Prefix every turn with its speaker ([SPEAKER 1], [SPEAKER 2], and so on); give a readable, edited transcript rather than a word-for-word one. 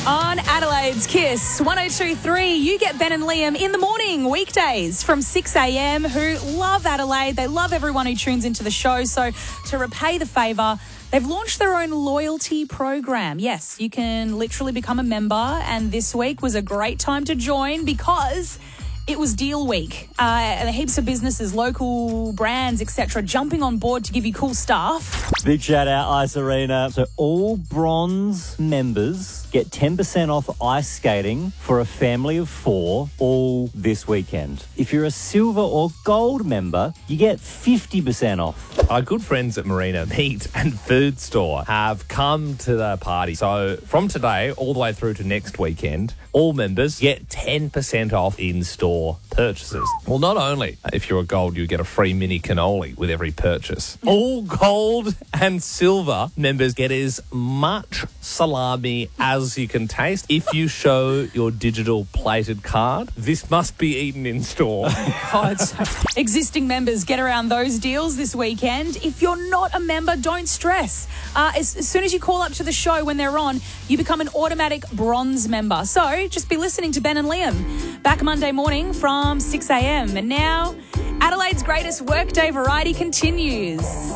[SPEAKER 1] On Adelaide's Kiss 102.3, you get Ben and Liam in the morning, weekdays from 6 a.m, who love Adelaide. They love everyone who tunes into the show. So to repay the favour, they've launched their own loyalty program. Yes, you can literally become a member, and this week was a great time to join because it was deal week. Heaps of businesses, local brands, etc., jumping on board to give you cool stuff.
[SPEAKER 2] Big shout out, Ice Arena. So all bronze members get 10% off ice skating for a family of 4 all this weekend. If you're a silver or gold member, you get 50% off.
[SPEAKER 3] Our good friends at Marina Meat and Food Store have come to the party. So from today all the way through to next weekend, all members get 10% off in-store purchases. Well, not only if you're a gold, you get a free mini cannoli with every purchase. All gold and silver members get as much salami as you can taste if you show your digital plated card. This must be eaten in store.
[SPEAKER 1] God, existing members get around those deals this weekend. If you're not a member, don't stress. As soon as you call up to the show when they're on, you become an automatic bronze member. So just be listening to Ben and Liam. Back Monday morning from 6 a.m. And now, Adelaide's greatest workday variety continues.